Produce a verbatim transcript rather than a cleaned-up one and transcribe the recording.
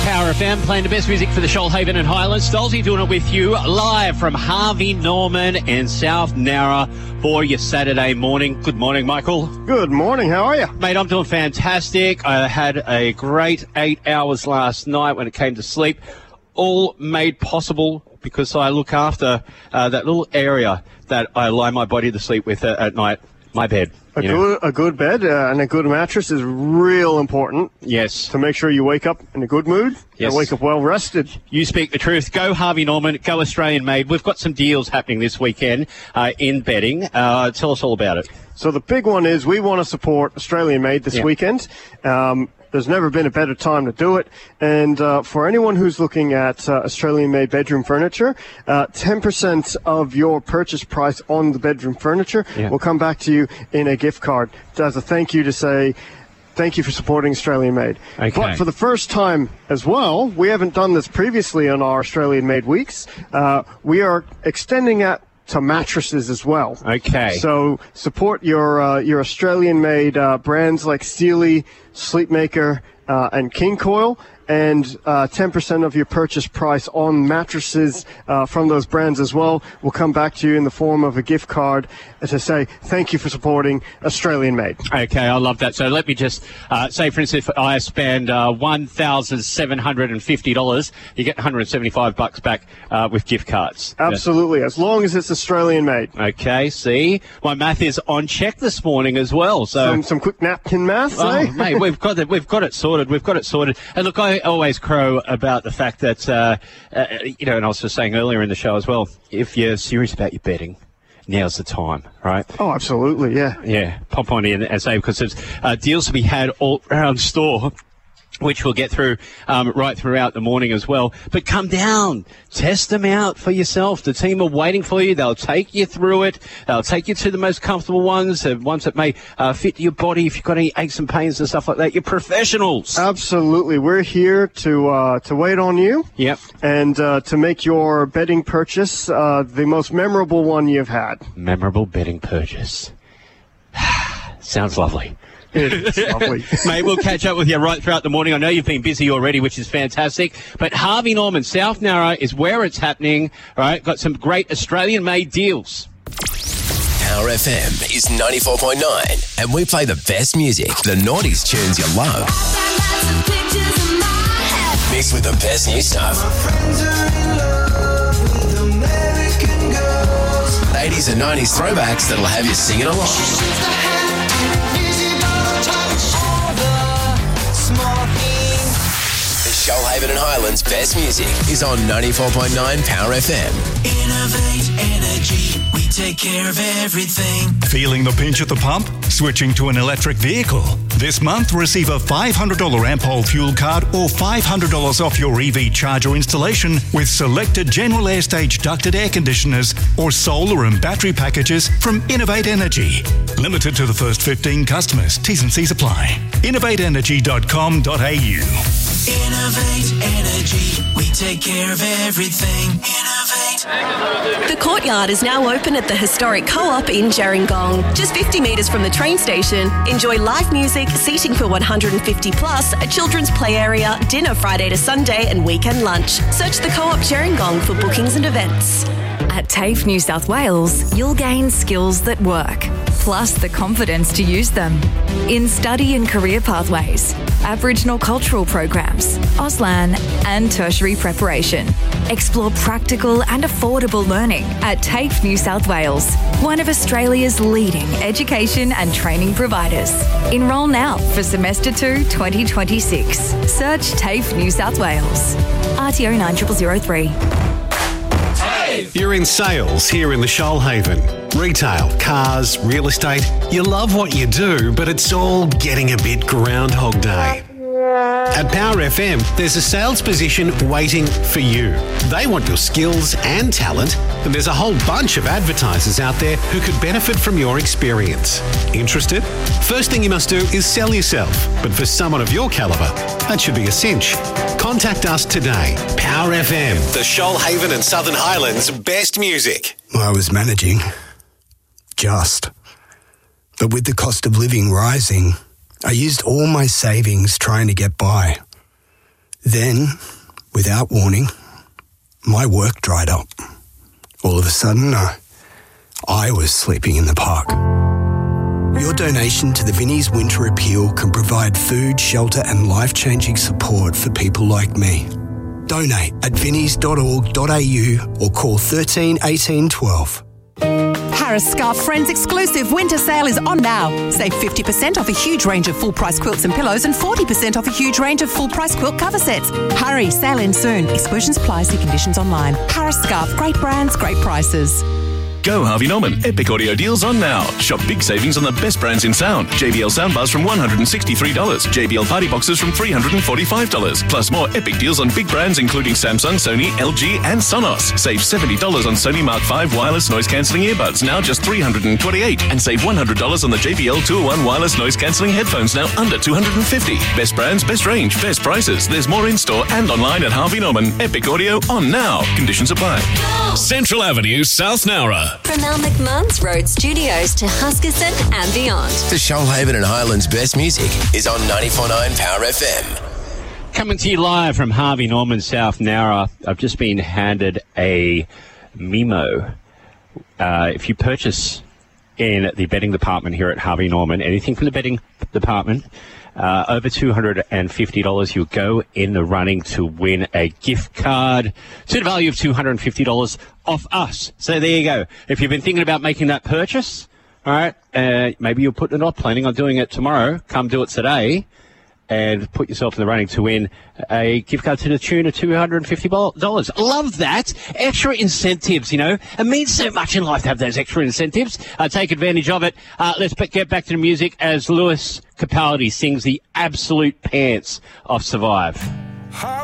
Power F M, playing the best music for the Shoalhaven and Highlands. Stolzy doing it with you live from Harvey Norman and South Nowra for your Saturday morning. Good morning, Michael. Good morning. How are you? Mate, I'm doing fantastic. I had a great eight hours last night when it came to sleep. All made possible because I look after uh, that little area that I lie my body to sleep with uh, at night, my bed. A good, a good bed uh, and a good mattress is real important. Yes. To make sure you wake up in a good mood. Yes. And wake up well rested. You speak the truth. Go Harvey Norman. Go Australian Made. We've got some deals happening this weekend uh, in bedding. Uh, tell us all about it. So the big one is we want to support Australian Made this yeah. weekend. Um, There's never been a better time to do it. And uh, for anyone who's looking at uh, Australian-made bedroom furniture, uh, ten percent of your purchase price on the bedroom furniture yeah. will come back to you in a gift card as a thank you to say, thank you for supporting Australian-made. Okay. But for the first time as well, we haven't done this previously on our Australian-made weeks, uh, we are extending that to mattresses as well. Okay. So support your uh, your Australian-made uh, brands like Sealy, Sleepmaker, uh, and King Coil, and uh, ten percent of your purchase price on mattresses uh, from those brands as well will come back to you in the form of a gift card to say thank you for supporting Australian-made. Okay, I love that. So let me just uh, say, for instance, if I spend uh, one thousand seven hundred fifty dollars, you get one hundred seventy-five bucks back uh, with gift cards. Absolutely, as long as it's Australian-made. Okay, see, my math is on check this morning as well. So some, some quick napkin math. Oh, eh? mate, we've got it. We've got it sorted. We've got it sorted. And look, I always crow about the fact that uh, uh, you know, and I was just saying earlier in the show as well, if you're serious about your betting, now's the time, right? Oh, absolutely, yeah. Yeah, pop on in and say, because there's uh, deals to be had all around store, which we'll get through um, right throughout the morning as well. But come down, test them out for yourself. The team are waiting for you. They'll take you through it. They'll take you to the most comfortable ones, the ones that may uh, fit your body. If you've got any aches and pains and stuff like that, you're professionals. Absolutely. We're here to uh, to wait on you. Yep. And uh, to make your bedding purchase uh, the most memorable one you've had. Memorable bedding purchase. Sounds lovely. It's lovely. Mate, we'll catch up with you right throughout the morning. I know you've been busy already, which is fantastic. But Harvey Norman, South Nowra is where it's happening. All right, got some great Australian-made deals. Power F M is ninety-four point nine, and we play the best music, the noughties tunes you love, mixed with the best new stuff. eighties and nineties throwbacks that'll have you singing along. Shoalhaven and Highlands' best music is on ninety-four point nine Power F M. Innovate Energy, we take care of everything. Feeling the pinch at the pump? Switching to an electric vehicle? This month, receive a five hundred dollars Ampol fuel card or five hundred dollars off your E V charger installation with selected General Airstage ducted air conditioners or solar and battery packages from Innovate Energy. Limited to the first fifteen customers. T's and C's apply. innovate energy dot com dot a u. Innovate Energy, we take care of everything. Innovate. The courtyard is now open at the historic Co-op in Gerringong. Just fifty metres from the train station. Enjoy live music, seating for one hundred fifty plus, a children's play area, dinner Friday to Sunday and weekend lunch. Search the Co-op Gerringong for bookings and events. At TAFE New South Wales, you'll gain skills that work, plus the confidence to use them. In study and career pathways, Aboriginal cultural programs, Auslan and tertiary preparation. Explore practical and affordable learning at TAFE New South Wales, one of Australia's leading education and training providers. Enrol now for semester two twenty twenty-six. Search TAFE New South Wales. R T O nine zero zero zero three. You're in sales here in the Shoalhaven. Retail, cars, real estate. You love what you do, but it's all getting a bit Groundhog Day. At Power F M, there's a sales position waiting for you. They want your skills and talent, and there's a whole bunch of advertisers out there who could benefit from your experience. Interested? First thing you must do is sell yourself, but for someone of your calibre, that should be a cinch. Contact us today. Power F M, the Shoalhaven and Southern Highlands' best music. I was managing. Just. But with the cost of living rising, I used all my savings trying to get by. Then, without warning, my work dried up. All of a sudden, uh, I was sleeping in the park. Your donation to the Vinnie's Winter Appeal can provide food, shelter and life-changing support for people like me. Donate at vinnies dot org dot a u or call thirteen eighteen twelve. Harris Scarf Friends exclusive winter sale is on now. Save fifty percent off a huge range of full-price quilts and pillows and forty percent off a huge range of full-price quilt cover sets. Hurry, sale ends soon. Exclusions apply, see conditions online. Harris Scarf, great brands, great prices. Go Harvey Norman. Epic audio deals on now. Shop big savings on the best brands in sound. J B L soundbars from one hundred sixty-three dollars. J B L party boxes from three hundred forty-five dollars. Plus more epic deals on big brands including Samsung, Sony, L G and Sonos. Save seventy dollars on Sony Mark five wireless noise cancelling earbuds, now just three hundred twenty-eight dollars. And save one hundred dollars on the J B L two oh one wireless noise cancelling headphones, now under two hundred fifty dollars. Best brands, best range, best prices. There's more in store and online at Harvey Norman. Epic audio on now. Conditions apply. Central Avenue, South Nowra. From our McMahon's Road studios to Huskisson and beyond. The Shoalhaven and Highlands best music is on ninety-four point nine Power F M. Coming to you live from Harvey Norman, South Nowra. I've just been handed a memo. Uh, if you purchase in the betting department here at Harvey Norman, anything from the betting department, uh, over two hundred fifty dollars, you'll go in the running to win a gift card to the value of two hundred fifty dollars off us. So there you go. If you've been thinking about making that purchase, all right, uh, maybe you're putting it off, planning on doing it tomorrow, come do it today and put yourself in the running to win a gift card to the tune of two hundred fifty dollars. Love that. Extra incentives, you know. It means so much in life to have those extra incentives. Uh, take advantage of it. Uh, let's get back to the music as Lewis Capaldi sings the absolute pants of Survive.